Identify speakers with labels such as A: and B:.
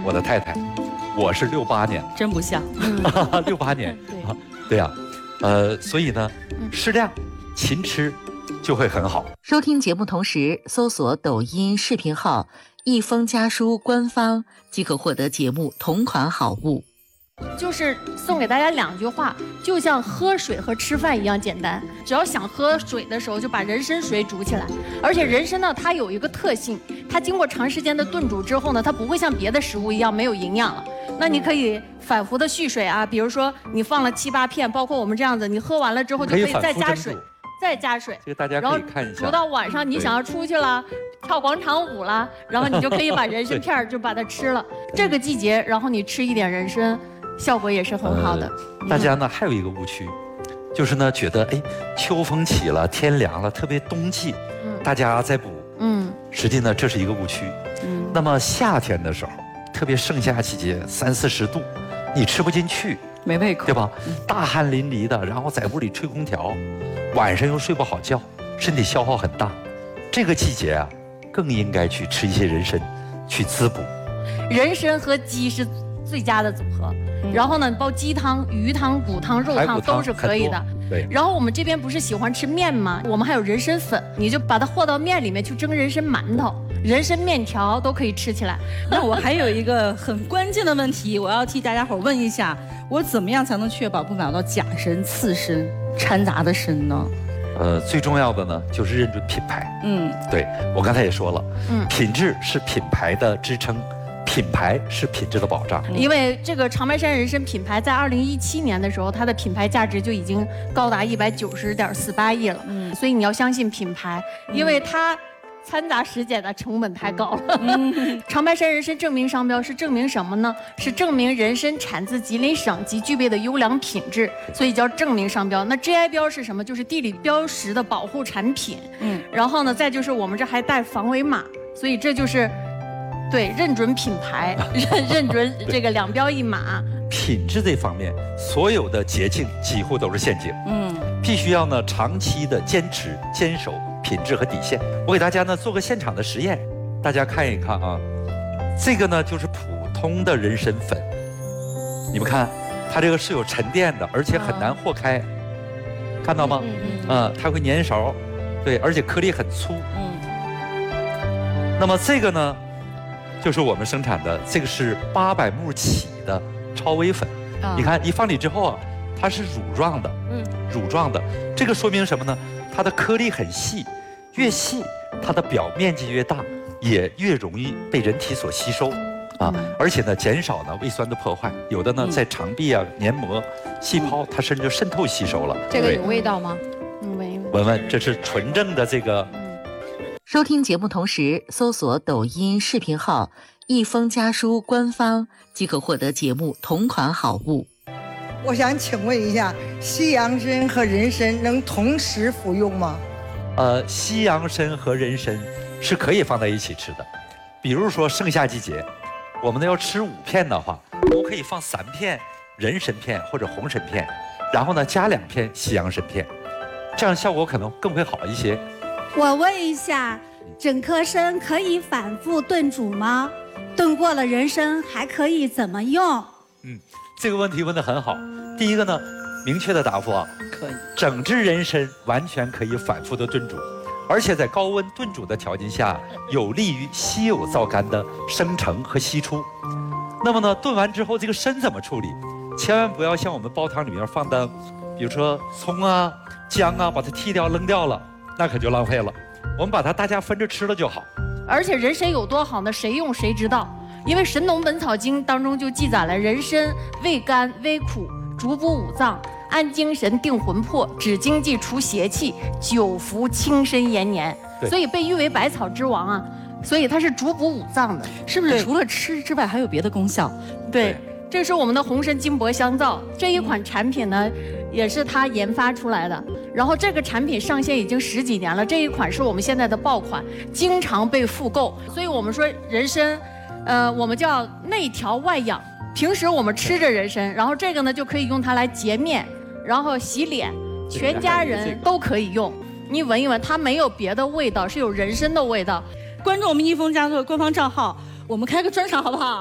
A: 我的太太，我是68年，
B: 真不像
A: ，68年，对呀，所以呢，适量勤吃就会很好。
C: 收听节目同时搜索抖音视频号“一封家书”官方，即可获得节目同款好物。
D: 就是送给大家2句话，就像喝水和吃饭一样简单。只要想喝水的时候，就把人参水煮起来。而且人参呢，它有一个特性，它经过长时间的炖煮之后呢，它不会像别的食物一样没有营养了。那你可以反复的续水啊，比如说你放了7、8片，包括我们这样子，你喝完了之后就可以再加水，再加水。
A: 这个大家可以看一下。
D: 煮到晚上，你想要出去了，跳广场舞了，然后你就可以把人参片就把它吃了。这个季节，然后你吃一点人参。效果也是很好的。
A: 大家呢还有一个误区，就是呢觉得秋风起了，天凉了，特别冬季，大家在补，实际呢这是一个误区。那么夏天的时候，特别盛夏季节，30、40度，你吃不进去，
B: 没胃口，
A: 对吧？大汗淋漓的，然后在屋里吹空调，晚上又睡不好觉，身体消耗很大。这个季节啊，更应该去吃一些人参，去滋补。
D: 人参和鸡是最佳的组合。然后呢，煲鸡汤、鱼汤、骨汤、肉汤都是可以的。
A: 对。
D: 然后我们这边不是喜欢吃面吗？我们还有人参粉，你就把它和到面里面去蒸人参馒头、人参面条都可以吃起来。
B: 那我还有一个很关键的问题，我要替大家伙问一下，我怎么样才能确保不买到假参、次参掺杂的参呢？
A: 最重要的呢就是认准品牌。对，我刚才也说了，品质是品牌的支撑。品牌是品质的保障，
D: 因为这个长白山人参品牌在2017年的时候，它的品牌价值就已经高达190.48亿了。所以你要相信品牌，因为它掺杂实检的成本太高了。长白山人参证明商标是证明什么呢？是证明人参产自吉林省及具备的优良品质，所以叫证明商标。那 GI 标是什么？就是地理标识的保护产品。然后呢，再就是我们这还带防伪码，所以这就是。对，认准品牌，认准这个2标1码。
A: 品质这方面，所有的捷径几乎都是陷阱。必须要呢长期的坚持坚守品质和底线。我给大家呢做个现场的实验，大家看一看啊。这个呢就是普通的人参粉，你们看，它这个是有沉淀的，而且很难和开，看到吗？它会粘勺，对，而且颗粒很粗。那么这个呢？就是我们生产的，这个是800目起的超微粉。你看一放里之后啊，它是乳状的，乳状的。这个说明什么呢？它的颗粒很细，越细它的表面积越大，也越容易被人体所吸收啊。而且呢，减少呢胃酸的破坏。有的呢在肠壁啊、黏膜、细胞，它甚至渗透吸收了。
E: 这个有味道吗？
A: 闻闻，这是纯正的这个。
C: 收听节目同时搜索抖音视频号“一封家书”官方，即可获得节目同款好物。
F: 我想请问一下，西洋参和人参能同时服用吗？
A: 西洋参和人参是可以放在一起吃的。比如说盛夏季节，我们要吃5片的话，我可以放3片人参片或者红参片，然后呢加2片西洋参片，这样效果可能更会好一些。
G: 我问一下，整颗参可以反复炖煮吗？炖过了人参还可以怎么用？
A: 这个问题问得很好。第一个呢，明确的答复啊，
B: 可以。
A: 整只人参完全可以反复的炖煮，而且在高温炖煮的条件下，有利于稀有皂苷的生成和析出。那么呢，炖完之后这个参怎么处理？千万不要像我们煲汤里面放的，比如说葱啊、姜啊，把它剔掉扔掉了。那可就浪费了，我们把它大家分着吃了就好。
D: 而且人参有多好呢？谁用谁知道。因为《神农本草经》当中就记载了，人参味甘微苦，主补五脏，安精神，定魂魄，止经济，除邪气，久服轻身延年。所以被誉为百草之王啊。所以它是主补五脏的，
B: 是不是？除了吃之外，还有别的功效？
D: 对。这是我们的红参金箔香皂这一款产品呢，也是他研发出来的。然后这个产品上线已经10几年了，这一款是我们现在的爆款，经常被复购。所以我们说人参，我们叫内调外养。平时我们吃着人参，然后这个呢就可以用它来洁面，然后洗脸，全家人都可以用。你闻一闻，它没有别的味道，是有人参的味道。
B: 关注我们一封家族的官方账号，我们开个专场好不好？